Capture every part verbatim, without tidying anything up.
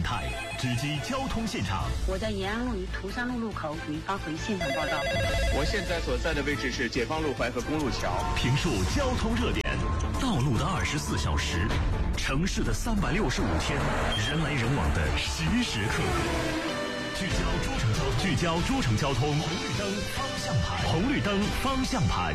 态，直击交通现场。 我在延安路与涂山路路口给您发回现场报道。 我现在所在的位置是解放路淮河公路桥。 评述交通热点，道路的二十四小时，城市的三百六十五天，人来人往的时时刻刻。聚焦诸城交通，聚焦诸城交通，红绿灯方向盘，红绿灯方向盘。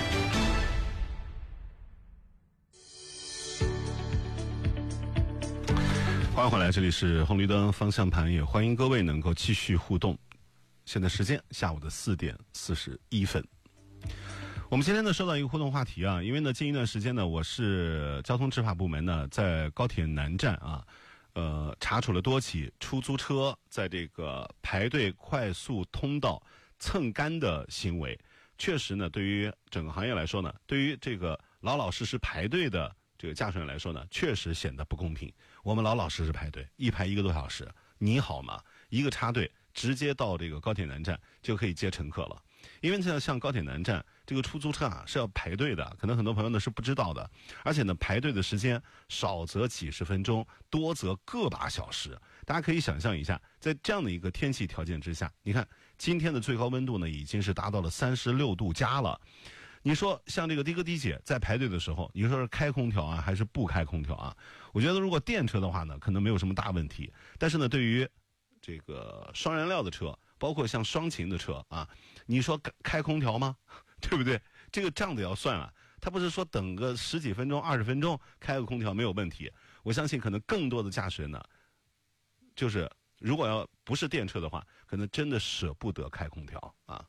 欢迎回来，这里是红绿灯方向盘，也欢迎各位能够继续互动。现在时间下午的四点四十一分。我们今天呢收到一个互动话题啊，因为呢近一段时间呢，我是交通执法部门呢在高铁南站啊，呃查处了多起出租车在这个排队快速通道蹭杆的行为。确实呢，对于整个行业来说呢，对于这个老老实实排队的这个驾驶员来说呢，确实显得不公平。我们老老实实排队，一排一个多小时，你好吗？一个插队，直接到这个高铁南站就可以接乘客了。因为像像高铁南站这个出租车啊是要排队的，可能很多朋友呢是不知道的，而且呢排队的时间少则几十分钟，多则个把小时。大家可以想象一下，在这样的一个天气条件之下，你看今天的最高温度呢已经是达到了三十六度加了。你说像这个的哥的姐在排队的时候，你说是开空调啊还是不开空调啊？我觉得如果电车的话呢，可能没有什么大问题。但是呢，对于这个双燃料的车，包括像双擎的车啊，你说开空调吗？对不对？这个账得要算啊。他不是说等个十几分钟、二十分钟开个空调没有问题。我相信可能更多的驾驶人呢，就是如果要不是电车的话，可能真的舍不得开空调啊。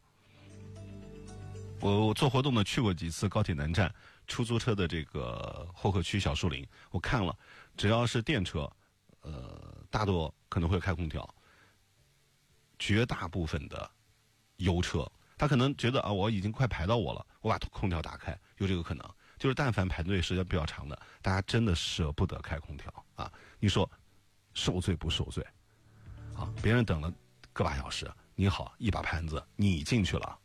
我我做活动呢去过几次高铁南站出租车的这个候客区小树林，我看了，只要是电车，呃，大多可能会开空调。绝大部分的油车，他可能觉得啊，我已经快排到我了，我把空调打开，有这个可能。就是但凡排队时间比较长的，大家真的舍不得开空调啊！你说受罪不受罪？啊，别人等了个把小时，你好，一把盘子你进去了。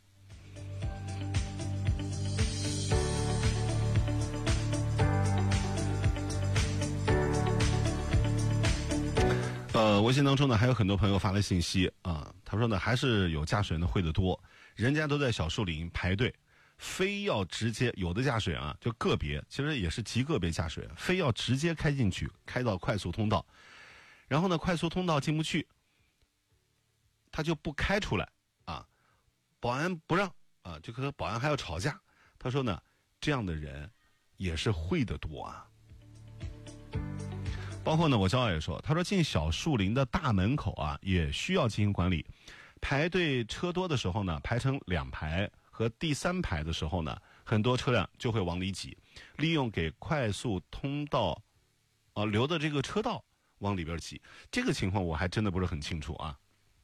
呃，微信当中呢还有很多朋友发来信息啊，他说呢还是有驾驶员的会的多，人家都在小树林排队，非要直接有的驾驶员啊就个别，其实也是极个别驾驶员，非要直接开进去，开到快速通道，然后呢快速通道进不去，他就不开出来啊，保安不让啊，就和保安还要吵架。他说呢，这样的人也是会的多啊。包括呢，我骄傲也说，他说进小树林的大门口啊，也需要进行管理。排队车多的时候呢，排成两排和第三排的时候呢，很多车辆就会往里挤，利用给快速通道啊、呃、留的这个车道往里边挤。这个情况我还真的不是很清楚啊。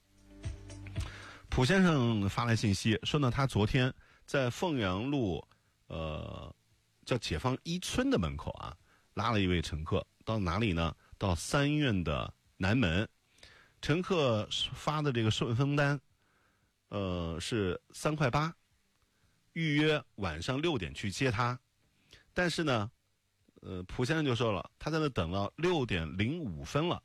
蒲先生发来信息说呢，他昨天在凤阳路呃叫解放一村的门口啊，拉了一位乘客。到哪里呢？到三院的南门，乘客发的这个顺风单，呃，是三块八，预约晚上六点去接他。但是呢，呃，蒲先生就说了，他在那等了六点零五分了。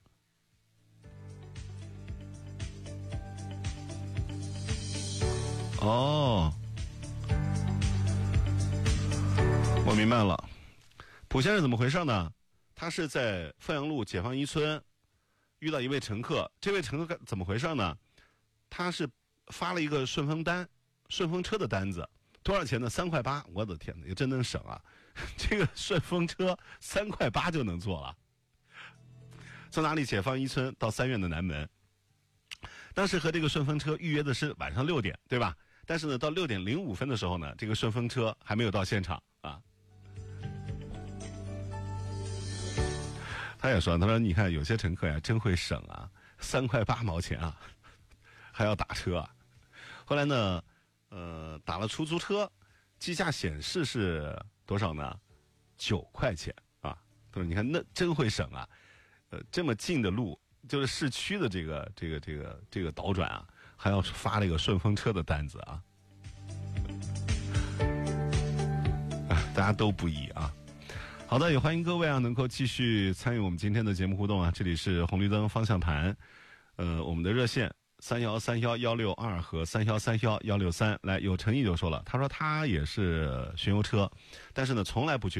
哦，我明白了，蒲先生怎么回事呢？他是在凤阳路解放一村遇到一位乘客，这位乘客怎么回事呢？他是发了一个顺风单，顺风车的单子，多少钱呢？三块八，我的天哪，也真能省啊！这个顺风车三块八就能坐了。从哪里？解放一村到三院的南门。当时和这个顺风车预约的是晚上六点，对吧？但是呢，到六点零五分的时候呢，这个顺风车还没有到现场啊。他也说，他说你看有些乘客呀真会省啊，三块八毛钱啊，还要打车啊。后来呢，呃，打了出租车，计价显示是多少呢？九块钱啊。他说你看那真会省啊，呃，这么近的路，就是市区的这个这个这个这个倒转啊，还要发这个顺风车的单子啊。啊，大家都不易啊。 好的，也欢迎各位啊，能够继续参与我们今天的节目互动啊。这里是红绿灯方向盘，呃，我们的热线三幺三幺幺六二和三幺三幺幺六三。来，有诚意就说了，他说他也是巡游车，但是呢，从来不去